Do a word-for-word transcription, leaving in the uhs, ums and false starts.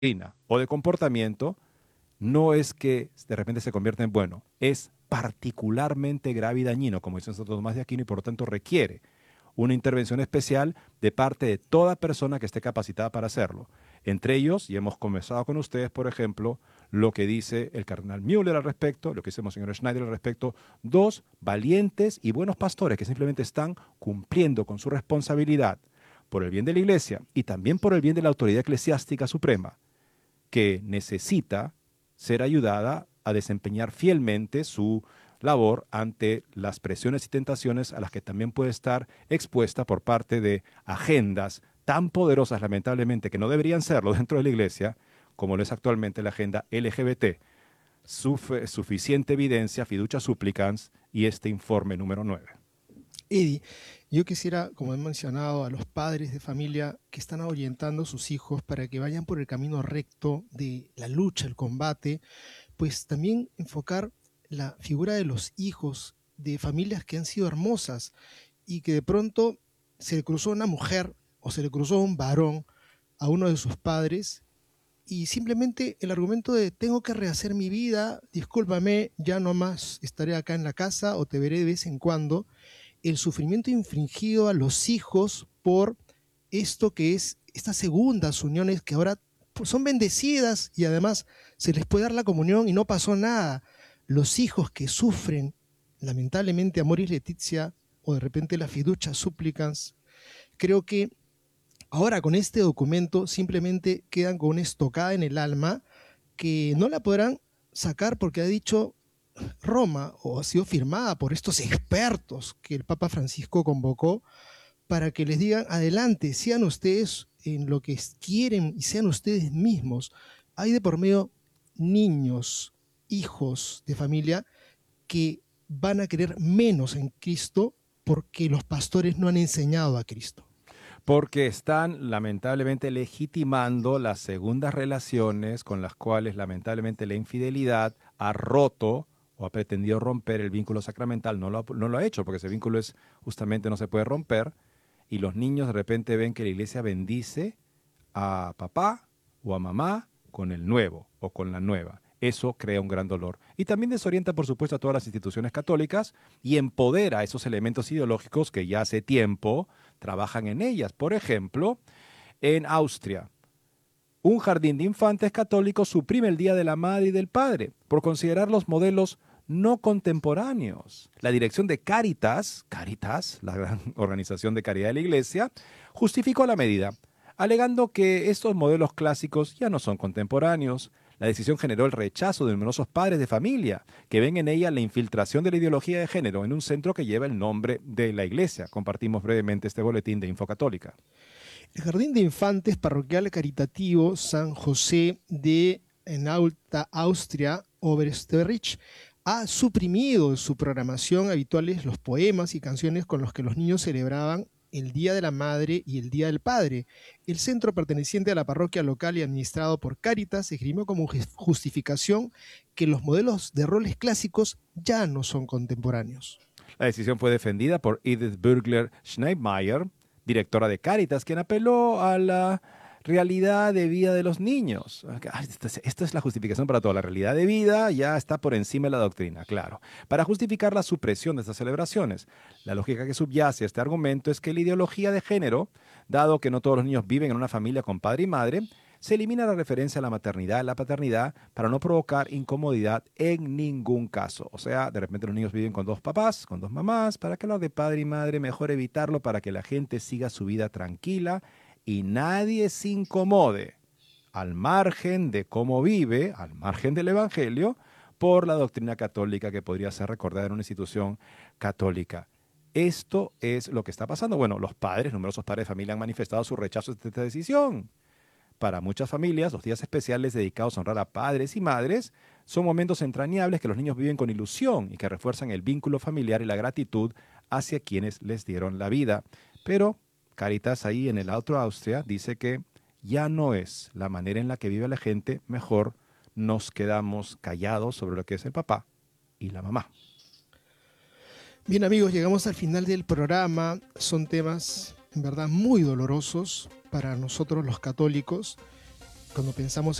doctrina o de comportamiento, no es que de repente se convierta en bueno, es particularmente grave y dañino, como dice Santo Tomás de Aquino, y por lo tanto requiere una intervención especial de parte de toda persona que esté capacitada para hacerlo. Entre ellos, y hemos conversado con ustedes, por ejemplo, lo que dice el cardenal Müller al respecto, lo que dice Monseñor Schneider al respecto, dos valientes y buenos pastores que simplemente están cumpliendo con su responsabilidad por el bien de la Iglesia y también por el bien de la autoridad eclesiástica suprema, que necesita ser ayudada a desempeñar fielmente su labor ante las presiones y tentaciones a las que también puede estar expuesta por parte de agendas tan poderosas, lamentablemente, que no deberían serlo dentro de la Iglesia, como lo es actualmente la agenda L G B T. Suf suficiente evidencia, fiducia supplicans y este informe número nueve. Eddie, yo quisiera, como he mencionado, a los padres de familia que están ahuyentando a sus hijos para que vayan por el camino recto de la lucha, el combate, pues también enfocar la figura de los hijos de familias que han sido hermosas y que de pronto se le cruzó una mujer o se le cruzó un varón a uno de sus padres y simplemente el argumento de tengo que rehacer mi vida, discúlpame, ya no más estaré acá en la casa o te veré de vez en cuando, el sufrimiento infligido a los hijos por esto que es estas segundas uniones que ahora son bendecidas y además se les puede dar la comunión y no pasó nada. Los hijos que sufren, lamentablemente, Amoris Laetitia o de repente la fiducia supplicans, creo que ahora con este documento simplemente quedan con una estocada en el alma que no la podrán sacar porque ha dicho Roma o ha sido firmada por estos expertos que el Papa Francisco convocó para que les digan adelante, sean ustedes en lo que quieren y sean ustedes mismos. Hay de por medio niños, hijos de familia que van a querer menos en Cristo porque los pastores no han enseñado a Cristo. Porque están lamentablemente legitimando las segundas relaciones con las cuales lamentablemente la infidelidad ha roto o ha pretendido romper el vínculo sacramental. No lo, ha, no lo ha hecho porque ese vínculo es justamente no se puede romper y los niños de repente ven que la iglesia bendice a papá o a mamá con el nuevo o con la nueva. Eso crea un gran dolor. Y también desorienta, por supuesto, a todas las instituciones católicas y empodera a esos elementos ideológicos que ya hace tiempo trabajan en ellas. Por ejemplo, en Austria, un jardín de infantes católicos suprime el Día de la Madre y del Padre por considerar los modelos no contemporáneos. La dirección de Caritas, Caritas, la gran organización de caridad de la Iglesia, justificó la medida, alegando que estos modelos clásicos ya no son contemporáneos. La decisión generó el rechazo de numerosos padres de familia, que ven en ella la infiltración de la ideología de género en un centro que lleva el nombre de la Iglesia. Compartimos brevemente este boletín de Infocatólica. El Jardín de Infantes Parroquial Caritativo San José de en Alta Austria, Oberösterreich, ha suprimido de su programación habituales los poemas y canciones con los que los niños celebraban el Día de la Madre y el Día del Padre. El centro perteneciente a la parroquia local y administrado por Cáritas esgrimió como justificación que los modelos de roles clásicos ya no son contemporáneos. La decisión fue defendida por Edith Burgler-Schneidmeier, directora de Cáritas, quien apeló a la realidad de vida de los niños. Esta es la justificación para todo. La realidad de vida ya está por encima de la doctrina, claro. Para justificar la supresión de estas celebraciones, la lógica que subyace a este argumento es que la ideología de género, dado que no todos los niños viven en una familia con padre y madre, se elimina la referencia a la maternidad y la paternidad para no provocar incomodidad en ningún caso. O sea, de repente los niños viven con dos papás, con dos mamás, ¿para qué hablar de padre y madre? Mejor evitarlo para que la gente siga su vida tranquila y nadie se incomode, al margen de cómo vive, al margen del Evangelio, por la doctrina católica que podría ser recordada en una institución católica. Esto es lo que está pasando. Bueno, los padres, numerosos padres de familia han manifestado su rechazo de esta decisión. Para muchas familias, los días especiales dedicados a honrar a padres y madres son momentos entrañables que los niños viven con ilusión y que refuerzan el vínculo familiar y la gratitud hacia quienes les dieron la vida. Pero Cáritas ahí en el Alto Austria dice que ya no es la manera en la que vive la gente, mejor nos quedamos callados sobre lo que es el papá y la mamá. Bien amigos, llegamos al final del programa. Son temas en verdad muy dolorosos para nosotros los católicos cuando pensamos